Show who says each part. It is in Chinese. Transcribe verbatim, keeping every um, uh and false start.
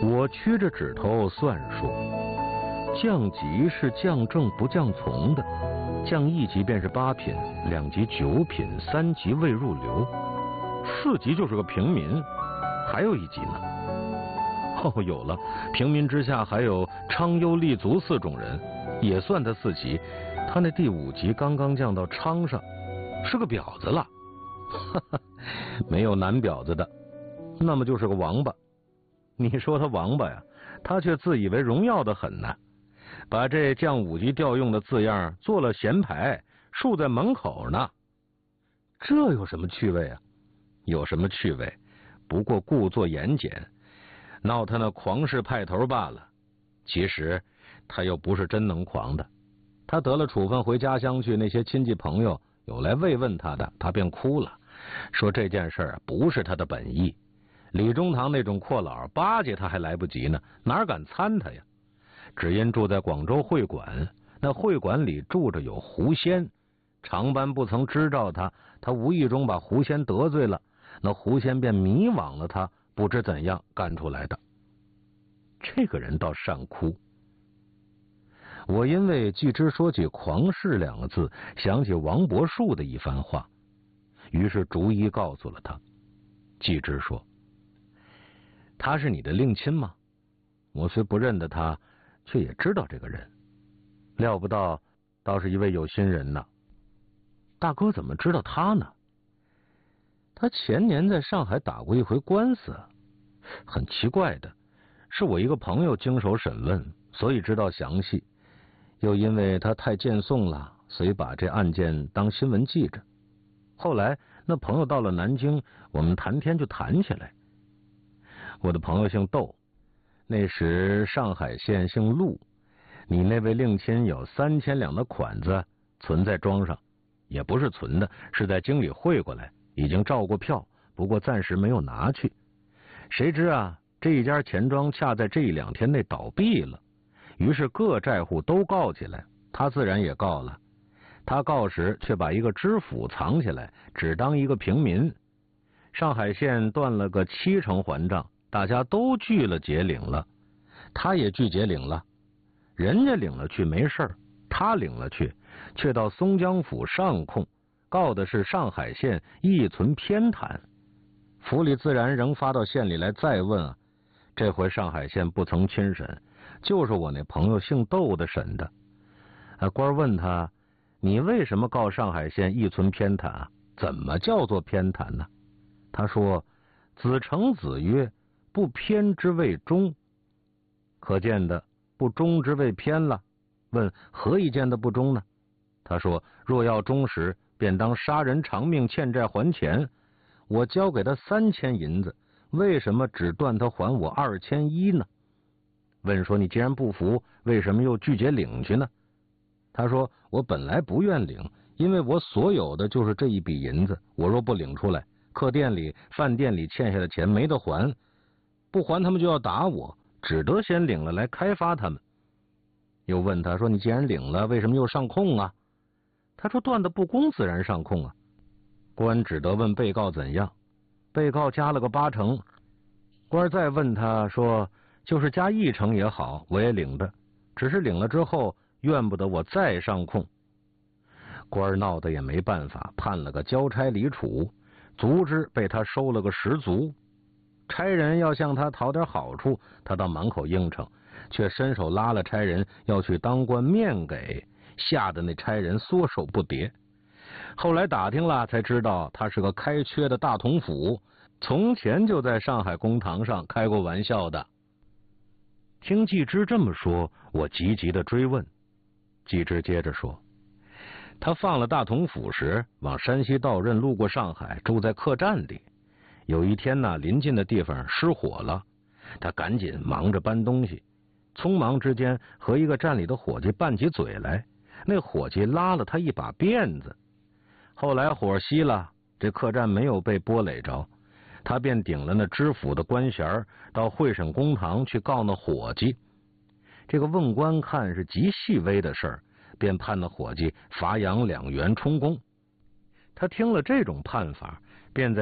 Speaker 1: 我屈着指头算数，降级是降正不降从的，降一级便是八品，两级九品，三级未入流，四级就是个平民，还有一级呢。哦，有了，平民之下还有昌幽立足四种人，也算他四级。他那第五级刚刚降到昌上，是个婊子了。哈哈，没有男婊子的，那么就是个王八。你说他王八呀，他却自以为荣耀的很呢，把这降五级调用的字样做了闲牌，竖在门口呢。这有什么趣味啊？有什么趣味？不过故作严简，闹他那狂士派头罢了。其实他又不是真能狂的。他得了处分回家乡去，那些亲戚朋友有来慰问他的，他便哭了，说这件事儿不是他的本意。李中堂那种阔佬巴结他还来不及呢，哪敢参他呀？只因住在广州会馆，那会馆里住着有狐仙，长班不曾知道他，他无意中把狐仙得罪了，那狐仙便迷惘了他，不知怎样干出来的。这个人倒善哭。我因为季之说起狂士两个字，想起王伯树的一番话，于是逐一告诉了他。季之说：他是你的令亲吗？我虽不认得他，却也知道这个人，料不到倒是一位有心人呢。大哥怎么知道他呢？他前年在上海打过一回官司，很奇怪的，是我一个朋友经手审问，所以知道详细。又因为他太见讼了，所以把这案件当新闻记着。后来那朋友到了南京，我们谈天就谈起来。我的朋友姓窦，那时上海县姓陆，你那位令亲有三千两的款子存在庄上，也不是存的，是在京里汇过来，已经照过票，不过暂时没有拿去。谁知啊，这一家钱庄恰在这一两天内倒闭了，于是各债户都告起来，他自然也告了。他告时却把一个知府藏起来，只当一个平民。上海县断了个七成还账，大家都拒了结领了，他也拒结领了。人家领了去没事儿，他领了去，却到松江府上控，告的是上海县一存偏袒。府里自然仍发到县里来再问啊。这回上海县不曾亲审，就是我那朋友姓窦的审的。啊，官问他，你为什么告上海县一存偏袒啊？怎么叫做偏袒呢？他说：子承子曰，不偏之谓忠。可见的不忠之谓偏了。问何以见的不忠呢？他说：若要忠实，便当杀人偿命，欠债还钱。我交给他三千银子，为什么只断他还我二千一呢？问说：你既然不服，为什么又拒绝领去呢？他说：我本来不愿领，因为我所有的就是这一笔银子，我若不领出来，客店里饭店里欠下的钱没得还，不还他们就要打我，只得先领了来开发他们。又问他说：你既然领了，为什么又上控啊？他说：断的不公，自然上控啊。官只得问被告怎样，被告加了个八成。官再问他说：就是加一成也好，我也领的，只是领了之后怨不得我再上控。官闹得也没办法，判了个交差离处，足之被他收了个十足。差人要向他讨点好处，他到满口应承，却伸手拉了差人要去当官面给，吓得那差人缩手不迭。后来打听了才知道，他是个开缺的大统府，从前就在上海公堂上开过玩笑的。听季之这么说，我急急的追问。季之接着说，他放了大统府时，往山西道任，路过上海，住在客栈里。有一天呢，临近的地方失火了，他赶紧忙着搬东西，匆忙之间和一个站里的伙计拌起嘴来，那伙计拉了他一把辫子。后来火熄了，这客栈没有被波垒着，他便顶了那知府的官衔，到会审公堂去告那伙计。这个问官看是极细微的事儿，便判那伙计罚洋两元充公。他听了这种判法，便在